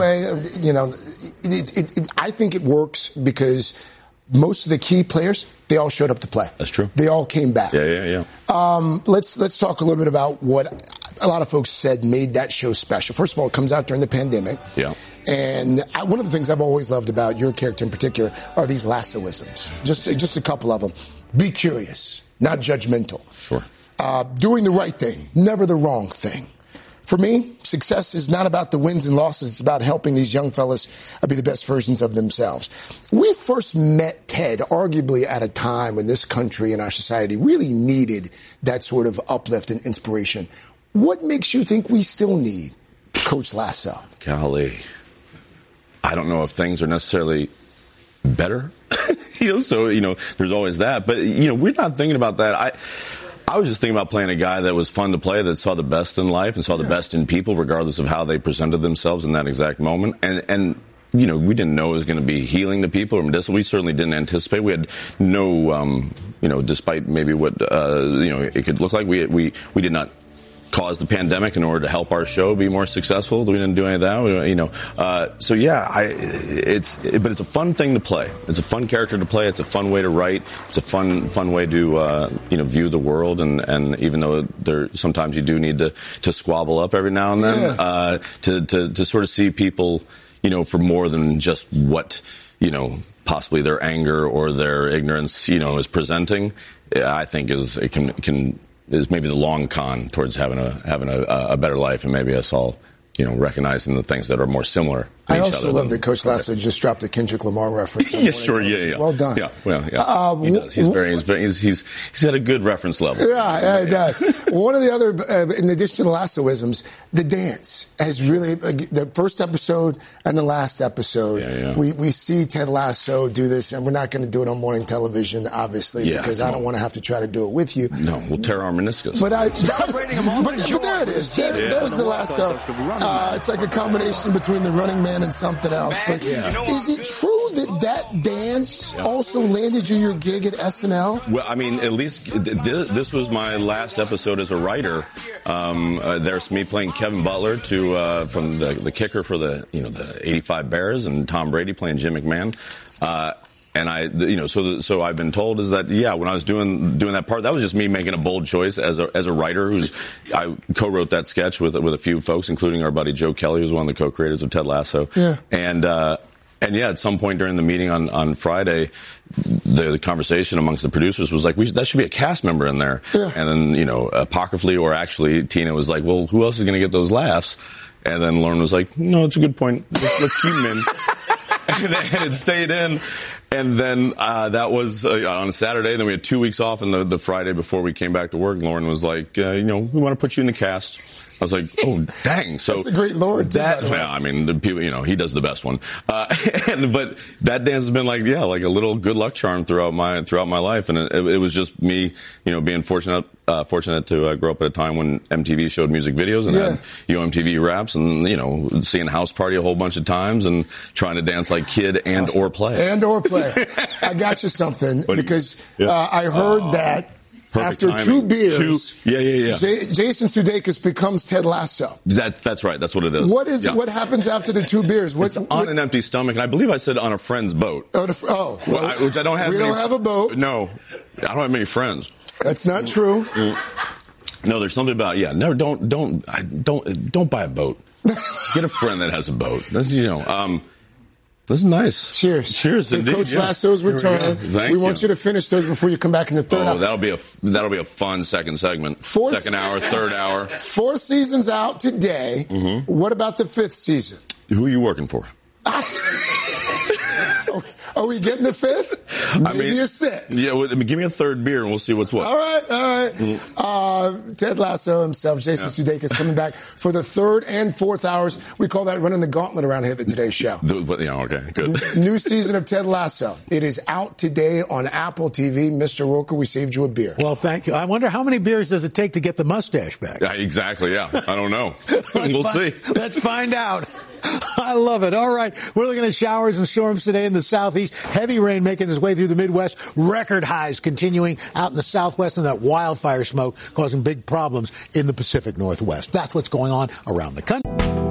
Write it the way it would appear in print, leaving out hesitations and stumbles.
way, I think it works because most of the key players, they all showed up to play. That's true. They all came back. Yeah. Let's talk a little bit about what a lot of folks said made that show special. First of all, it comes out during the pandemic. Yeah. And one of the things I've always loved about your character in particular are these lassoisms. Just a couple of them. Be curious, not judgmental. Sure. Doing the right thing, never the wrong thing. For me, success is not about the wins and losses. It's about helping these young fellas be the best versions of themselves. We first met Ted arguably at a time when this country and our society really needed that sort of uplift and inspiration. What makes you think we still need Coach Lasso? Golly. I don't know if things are necessarily better. So there's always that. But, we're not thinking about that. I was just thinking about playing a guy that was fun to play, that saw the best in life and saw the best in people, regardless of how they presented themselves in that exact moment. And we didn't know it was going to be healing to people or medicinal. We certainly didn't anticipate. We had no, despite maybe what, it could look like, we did not cause the pandemic in order to help our show be more successful. We didn't do any of that. But it's a fun thing to play. It's a fun character to play. It's a fun way to write. It's a fun way to, view the world. And even though sometimes you do need to squabble up every now and then, to sort of see people, for more than just what, possibly their anger or their ignorance, is presenting, I think is maybe the long con towards having a better life, and maybe us all, recognizing the things that are more similar. I also love that Coach Lasso just dropped the Kendrick Lamar reference. Yeah, sure, yeah. Well done. Yeah, he does. He's got a good reference level. Yeah, he does. One of the other, in addition to the Lassoisms, the dance has really, the first episode and the last episode, we see Ted Lasso do this, and we're not going to do it on morning television, obviously, because I don't want to have to try to do it with you. No, we'll tear our meniscus. But there it is. There's the Lasso. It's like a combination between the Running Man and something else. But is it true that dance also landed you your gig at SNL? Well, I mean, at least this was my last episode as a writer. There's me playing Kevin Butler from the kicker for the 85 Bears, and Tom Brady playing Jim McMahon. And so I've been told is that, when I was doing that part, that was just me making a bold choice as a writer I co-wrote that sketch with a few folks, including our buddy Joe Kelly, who's one of the co-creators of Ted Lasso. Yeah. And at some point during the meeting on Friday, the conversation amongst the producers was like, that should be a cast member in there. Yeah. And then, apocryphally, or actually, Tina was like, well, who else is going to get those laughs? And then Lauren was like, no, it's a good point. Let's keep him in. And it stayed in. And then that was on a Saturday. Then we had 2 weeks off, and the Friday before we came back to work, Lauren was like, we want to put you in the cast. I was like, oh, dang. So that's a great Lauren. The people, he does the best one. But that dance has been like a little good luck charm throughout my life. And it was just me, being fortunate to grow up at a time when MTV showed music videos and had MTV Raps, and seeing House Party a whole bunch of times and trying to dance like Kid or play. I got you something because I heard that. Perfect after timing. 2 beers, Jason Sudeikis becomes Ted Lasso. That's right. That's what it is. What happens after the 2 beers? It's on an empty stomach, and I believe I said on a friend's boat. Which I don't have. We don't have a boat. No, I don't have many friends. That's not true. No, there's something about don't buy a boat. Get a friend that has a boat. This is nice. Cheers, indeed. Coach Lasso's return. We want you to finish those before you come back in the third hour. That'll be a fun second segment. Second hour, third hour. 4 seasons out today. Mm-hmm. What about the 5th season? Who are you working for? Are we getting the 5th? Maybe a 6th. Yeah, give me a 3rd beer and we'll see what's what. All right. Mm-hmm. Ted Lasso himself, Jason Sudeikis, coming back for the 3rd and 4th hours. We call that running the gauntlet around here at the Today Show. Okay, good. New season of Ted Lasso. It is out today on Apple TV. Mr. Roker, we saved you a beer. Well, thank you. I wonder how many beers does it take to get the mustache back? Exactly, yeah. I don't know. We'll see. Let's find out. I love it. All right. We're looking at showers and storms today in the southeast. Heavy rain making its way through the Midwest. Record highs continuing out in the southwest, and that wildfire smoke causing big problems in the Pacific Northwest. That's what's going on around the country.